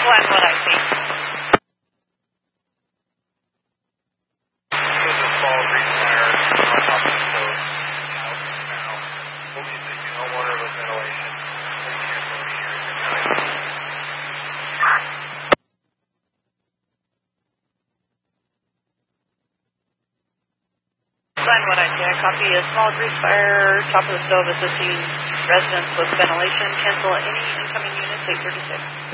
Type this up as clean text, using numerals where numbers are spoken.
Glenwood, I see. There's a small grease fire on top of the stove. Out now. We'll be thinking homeowner with ventilation. Please cancel the hearing tonight. Glenwood, I see. I copy a small grease fire, top of the stove assisting residents with ventilation. Cancel any incoming units, 836.